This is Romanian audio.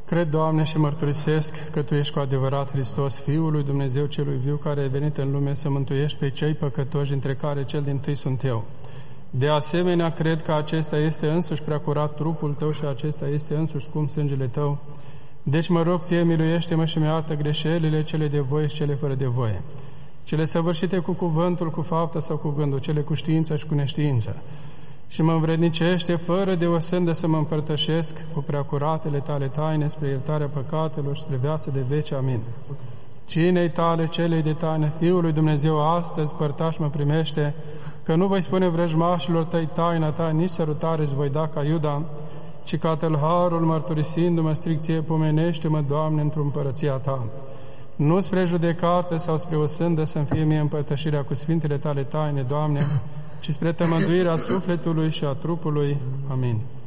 Cred, Doamne, și mărturisesc că Tu ești cu adevărat Hristos, Fiul lui Dumnezeu celui viu, care ai venit în lume să mântuiești pe cei păcătoși, dintre care cel dintâi sunt eu. De asemenea, cred că acesta este însuși preacurat trupul Tău și acesta este însuși scump sângele Tău. Deci mă rog Ție, miluiește-mă și mi-arată greșelile, cele de voie și cele fără de voie, cele săvârșite cu cuvântul, cu faptă sau cu gândul, cele cu știință și cu neștiință. Și mă învrednicește fără de o sândă să mă împărtășesc cu preacuratele Tale taine spre iertarea păcatelor și spre viață de veci. Amin. Cinei Tale, celei de taine, Fiul lui Dumnezeu, astăzi părtaș mă primește, că nu voi spune vrăjmașilor Tăi taina Ta, nici sărutare îți voi da ca Iuda, ci ca tâlharul mărturisindu-mă strict Ție, pomenește-mă, Doamne, într-o împărăția Ta. Nu spre judecată sau spre o sândă să-mi fie mie împărtășirea cu sfintele Tale taine, Doamne, ci spre tămăduirea sufletului și a trupului. Amin.